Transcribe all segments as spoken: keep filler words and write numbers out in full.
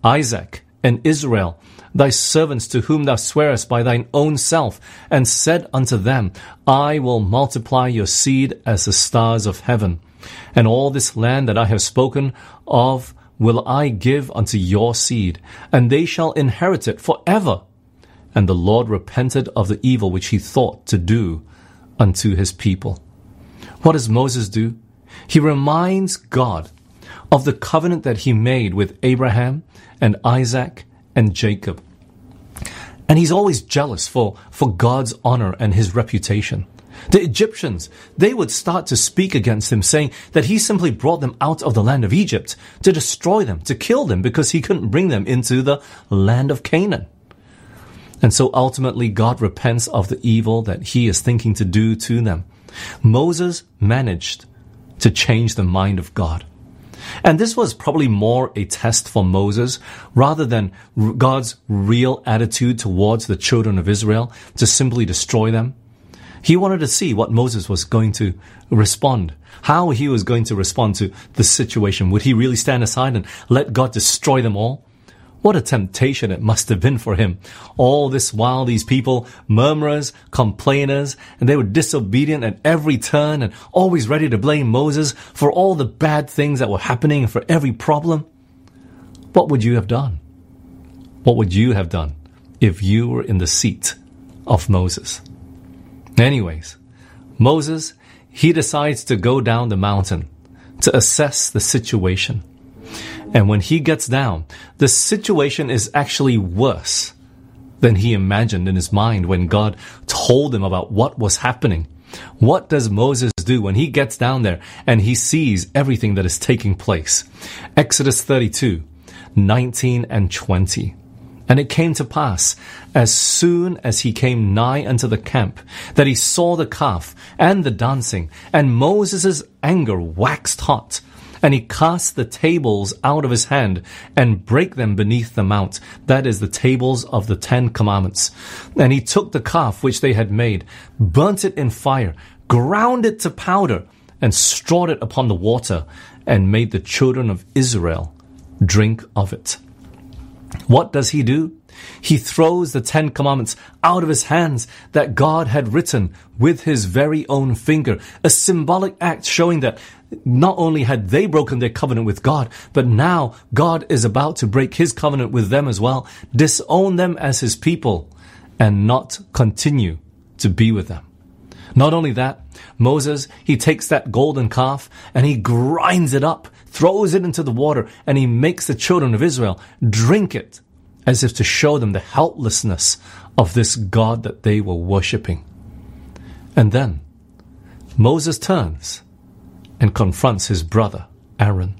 Isaac and Israel, thy servants to whom thou swearest by thine own self, and said unto them, I will multiply your seed as the stars of heaven, and all this land that I have spoken of will I give unto your seed, and they shall inherit it forever. And the Lord repented of the evil which he thought to do unto his people. What does Moses do? He reminds God of the covenant that he made with Abraham and Isaac and Jacob. And he's always jealous for, for God's honor and his reputation. The Egyptians, they would start to speak against him, saying that he simply brought them out of the land of Egypt to destroy them, to kill them, because he couldn't bring them into the land of Canaan. And so ultimately God repents of the evil that he is thinking to do to them. Moses managed to change the mind of God. And this was probably more a test for Moses rather than God's real attitude towards the children of Israel to simply destroy them. He wanted to see what Moses was going to respond, how he was going to respond to the situation. Would he really stand aside and let God destroy them all? What a temptation it must have been for him. All this while, these people, murmurers, complainers, and they were disobedient at every turn and always ready to blame Moses for all the bad things that were happening and for every problem. What would you have done? What would you have done if you were in the seat of Moses? Anyways, Moses, he decides to go down the mountain to assess the situation. And when he gets down, the situation is actually worse than he imagined in his mind when God told him about what was happening. What does Moses do when he gets down there and he sees everything that is taking place? Exodus thirty-two, nineteen and twenty. And it came to pass, as soon as he came nigh unto the camp, that he saw the calf and the dancing, and Moses' anger waxed hot. And he cast the tables out of his hand and brake them beneath the mount, that is, the tables of the Ten Commandments. And he took the calf which they had made, burnt it in fire, ground it to powder, and strawed it upon the water, and made the children of Israel drink of it. What does he do? He throws the Ten Commandments out of his hands that God had written with his very own finger, a symbolic act showing that not only had they broken their covenant with God, but now God is about to break his covenant with them as well, disown them as his people, and not continue to be with them. Not only that, Moses, he takes that golden calf and he grinds it up, throws it into the water, and he makes the children of Israel drink it, as if to show them the helplessness of this God that they were worshipping. And then Moses turns and confronts his brother Aaron.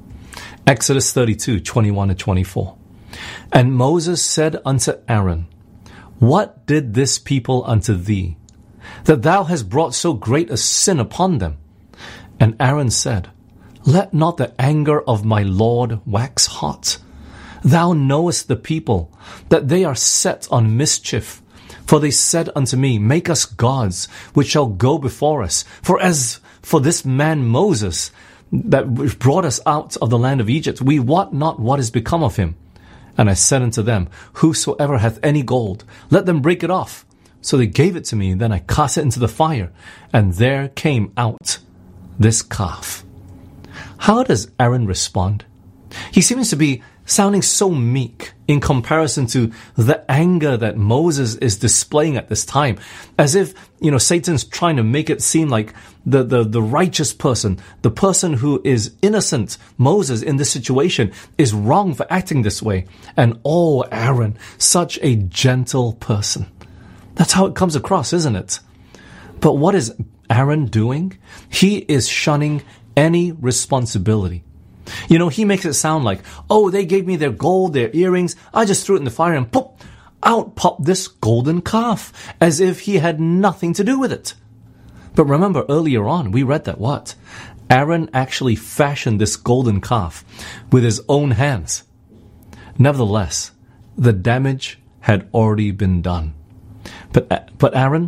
Exodus thirty-two, twenty-one and twenty-four. And Moses said unto Aaron, What did this people unto thee, that thou hast brought so great a sin upon them? And Aaron said, Let not the anger of my Lord wax hot. Thou knowest the people, that they are set on mischief. For they said unto me, Make us gods, which shall go before us. For as for this man Moses, that brought us out of the land of Egypt, we wot not what is become of him. And I said unto them, Whosoever hath any gold, let them break it off. So they gave it to me, and then I cast it into the fire, and there came out this calf. How does Aaron respond? He seems to be sounding so meek in comparison to the anger that Moses is displaying at this time. As if, you know, Satan's trying to make it seem like the, the, the righteous person, the person who is innocent, Moses in this situation, is wrong for acting this way. And oh, Aaron, such a gentle person. That's how it comes across, isn't it? But what is Aaron doing? He is shunning any responsibility. You know, he makes it sound like, oh, they gave me their gold, their earrings. I just threw it in the fire and pop, out popped this golden calf, as if he had nothing to do with it. But remember, earlier on, we read that what? Aaron actually fashioned this golden calf with his own hands. Nevertheless, the damage had already been done. But, but Aaron,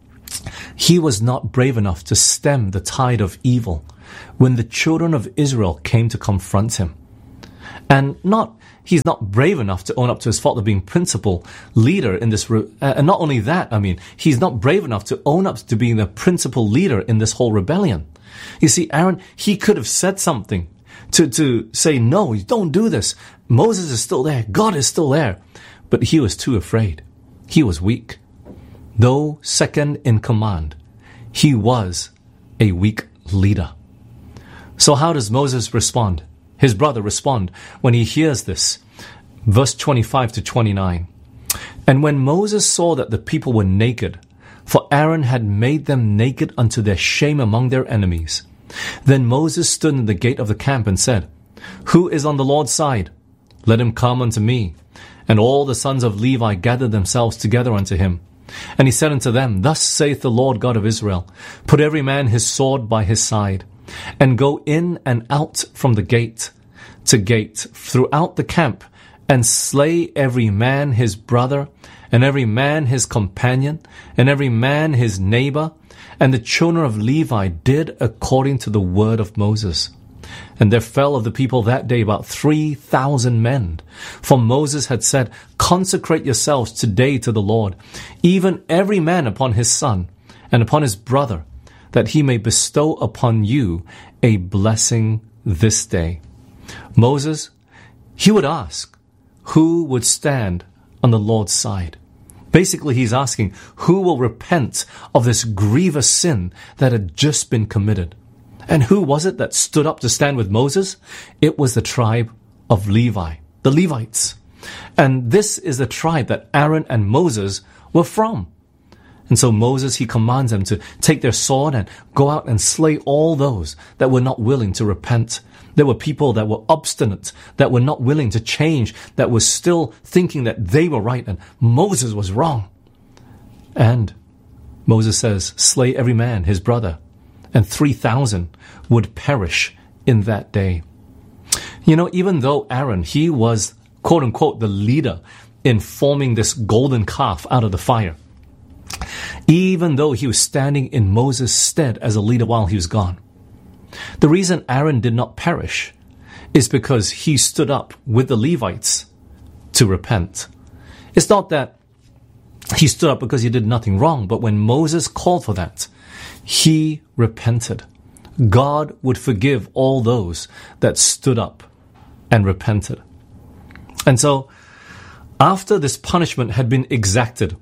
he was not brave enough to stem the tide of evil when the children of Israel came to confront him. And not he's not brave enough to own up to his fault of being principal leader in this. Re- and not only that, I mean, he's not brave enough to own up to being the principal leader in this whole rebellion. You see, Aaron, he could have said something to, to say, no, don't do this. Moses is still there. God is still there. But he was too afraid. He was weak. Though second in command, he was a weak leader. So how does Moses respond? His brother respond when he hears this. Verse twenty-five to twenty-nine. And when Moses saw that the people were naked, for Aaron had made them naked unto their shame among their enemies, then Moses stood in the gate of the camp and said, Who is on the Lord's side? Let him come unto me. And all the sons of Levi gathered themselves together unto him. And he said unto them, Thus saith the Lord God of Israel, Put every man his sword by his side, and go in and out from the gate to gate throughout the camp, and slay every man his brother, and every man his companion, and every man his neighbor. And the children of Levi did according to the word of Moses. And there fell of the people that day about three thousand men. For Moses had said, Consecrate yourselves today to the Lord, even every man upon his son, and upon his brother, that he may bestow upon you a blessing this day. Moses, he would ask, who would stand on the Lord's side? Basically, he's asking, who will repent of this grievous sin that had just been committed? And who was it that stood up to stand with Moses? It was the tribe of Levi, the Levites. And this is the tribe that Aaron and Moses were from. And so Moses, he commands them to take their sword and go out and slay all those that were not willing to repent. There were people that were obstinate, that were not willing to change, that were still thinking that they were right and Moses was wrong. And Moses says, slay every man, his brother, and three thousand would perish in that day. You know, even though Aaron, he was, quote unquote, the leader in forming this golden calf out of the fire, even though he was standing in Moses' stead as a leader while he was gone, the reason Aaron did not perish is because he stood up with the Levites to repent. It's not that he stood up because he did nothing wrong, but when Moses called for that, he repented. God would forgive all those that stood up and repented. And so, after this punishment had been exacted,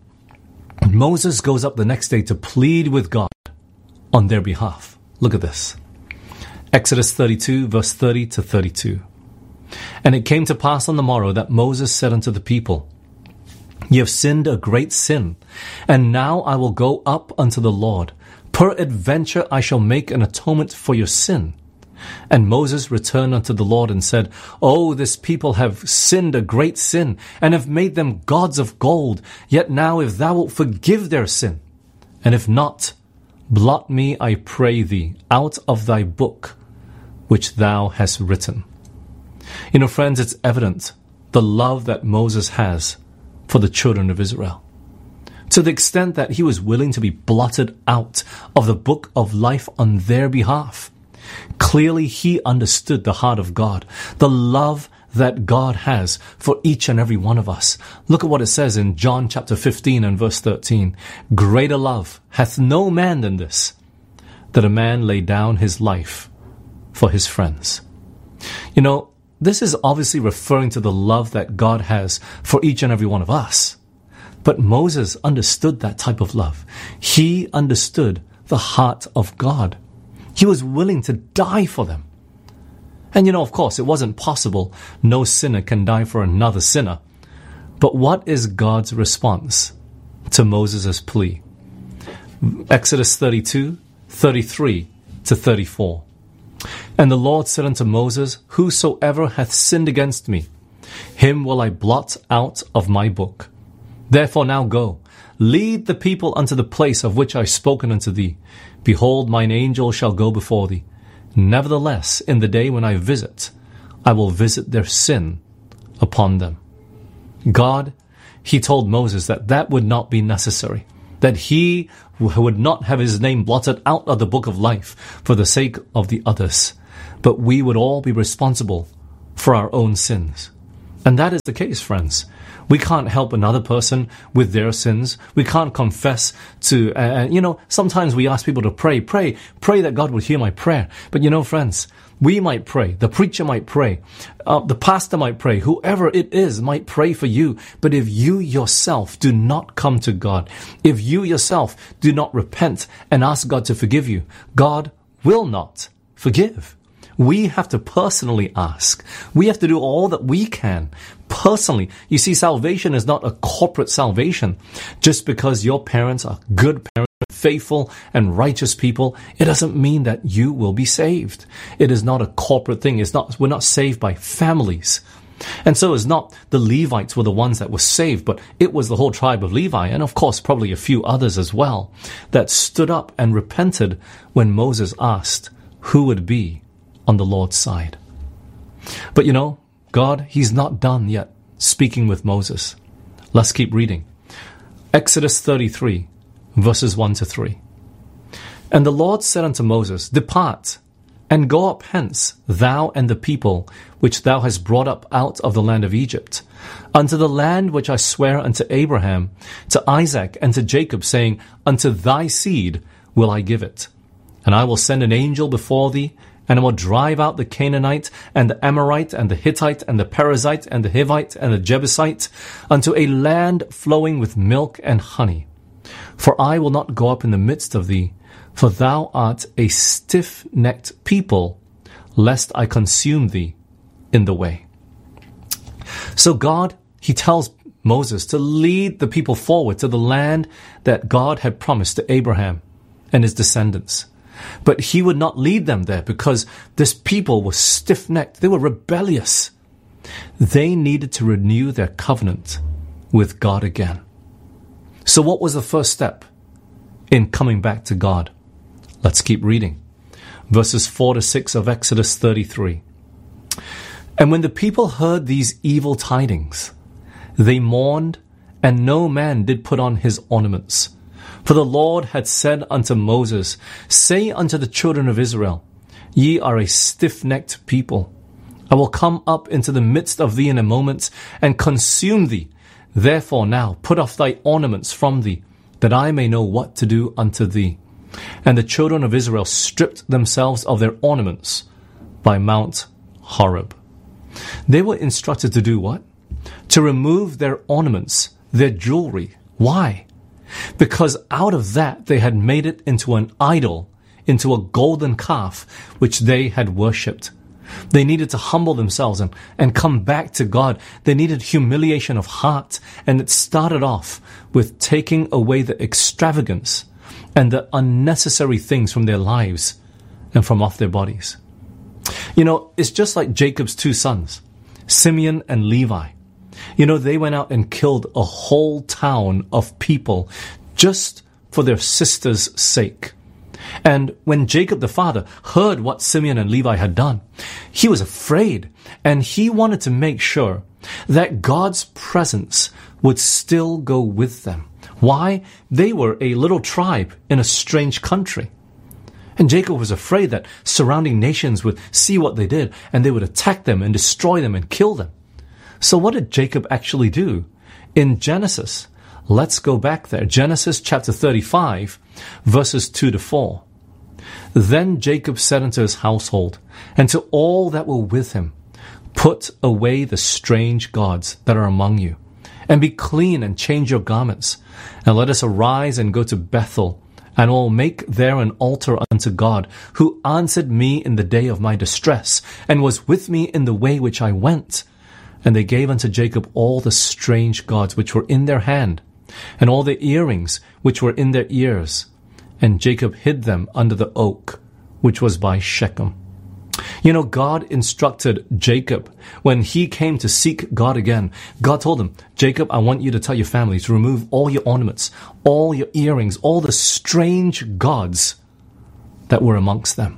Moses goes up the next day to plead with God on their behalf. Look at this. Exodus thirty-two, verse thirty to thirty-two. And it came to pass on the morrow that Moses said unto the people, Ye have sinned a great sin, and now I will go up unto the Lord. Peradventure I shall make an atonement for your sin. And Moses returned unto the Lord and said, O, this people have sinned a great sin, and have made them gods of gold. Yet now if thou wilt forgive their sin, and if not, blot me, I pray thee, out of thy book, which thou hast written. You know, friends, it's evident the love that Moses has for the children of Israel, to the extent that he was willing to be blotted out of the book of life on their behalf. Clearly, he understood the heart of God, the love that God has for each and every one of us. Look at what it says in John chapter fifteen and verse thirteen. Greater love hath no man than this, that a man lay down his life for his friends. You know, this is obviously referring to the love that God has for each and every one of us. But Moses understood that type of love. He understood the heart of God. He was willing to die for them. And you know, of course, it wasn't possible. No sinner can die for another sinner. But what is God's response to Moses' plea? Exodus thirty-two, thirty-three to thirty-four. And the Lord said unto Moses, Whosoever hath sinned against me, him will I blot out of my book. Therefore now go, lead the people unto the place of which I spoken unto thee. Behold, mine angel shall go before thee. Nevertheless, in the day when I visit, I will visit their sin upon them. God, he told Moses that that would not be necessary, that he would not have his name blotted out of the book of life for the sake of the others, but we would all be responsible for our own sins. And that is the case, friends. We can't help another person with their sins. We can't confess to, uh, you know, sometimes we ask people to pray, pray, pray that God will hear my prayer. But you know, friends, we might pray, the preacher might pray, uh, the pastor might pray, whoever it is might pray for you. But if you yourself do not come to God, if you yourself do not repent and ask God to forgive you, God will not forgive. We have to personally ask. We have to do all that we can personally. You see, salvation is not a corporate salvation. Just because your parents are good parents, faithful and righteous people, it doesn't mean that you will be saved. It is not a corporate thing. It's not, we're not saved by families. And so it's not the Levites were the ones that were saved, but it was the whole tribe of Levi, and of course probably a few others as well, that stood up and repented when Moses asked who would be on the Lord's side. But you know, God, He's not done yet speaking with Moses. Let's keep reading. Exodus thirty-three, verses one to three. And the Lord said unto Moses, Depart, and go up hence, thou and the people which thou hast brought up out of the land of Egypt, unto the land which I swear unto Abraham, to Isaac, and to Jacob, saying, Unto thy seed will I give it. And I will send an angel before thee, and I will drive out the Canaanite, and the Amorite, and the Hittite, and the Perizzite, and the Hivite, and the Jebusite, unto a land flowing with milk and honey. For I will not go up in the midst of thee, for thou art a stiff-necked people, lest I consume thee in the way. So God, He tells Moses to lead the people forward to the land that God had promised to Abraham and his descendants. But He would not lead them there because this people was stiff-necked. They were rebellious. They needed to renew their covenant with God again. So what was the first step in coming back to God? Let's keep reading. Verses four to six of Exodus thirty-three. And when the people heard these evil tidings, they mourned, and no man did put on his ornaments. For the Lord had said unto Moses, Say unto the children of Israel, Ye are a stiff-necked people. I will come up into the midst of thee in a moment, and consume thee. Therefore now put off thy ornaments from thee, that I may know what to do unto thee. And the children of Israel stripped themselves of their ornaments by Mount Horeb. They were instructed to do what? To remove their ornaments, their jewelry. Why? Because out of that they had made it into an idol, into a golden calf, which they had worshipped. They needed to humble themselves and, and come back to God. They needed humiliation of heart. And it started off with taking away the extravagance and the unnecessary things from their lives and from off their bodies. You know, it's just like Jacob's two sons, Simeon and Levi. You know, they went out and killed a whole town of people just for their sister's sake. And when Jacob the father heard what Simeon and Levi had done, he was afraid, and he wanted to make sure that God's presence would still go with them. Why? They were a little tribe in a strange country. And Jacob was afraid that surrounding nations would see what they did, and they would attack them and destroy them and kill them. So what did Jacob actually do? In Genesis, let's go back there. Genesis chapter thirty-five, verses two to four. Then Jacob said unto his household, and to all that were with him, Put away the strange gods that are among you, and be clean and change your garments. And let us arise and go to Bethel, and will make there an altar unto God, who answered me in the day of my distress, and was with me in the way which I went. And they gave unto Jacob all the strange gods which were in their hand, and all the earrings which were in their ears. And Jacob hid them under the oak, which was by Shechem. You know, God instructed Jacob when he came to seek God again. God told him, Jacob, I want you to tell your family to remove all your ornaments, all your earrings, all the strange gods that were amongst them.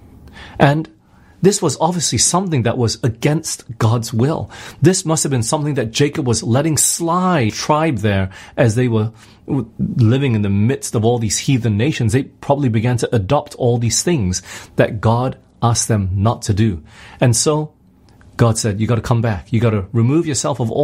And this was obviously something that was against God's will. This must have been something that Jacob was letting slide. Tribe there, as they were living in the midst of all these heathen nations, they probably began to adopt all these things that God asked them not to do. And so God said, you got to come back. You got to remove yourself of all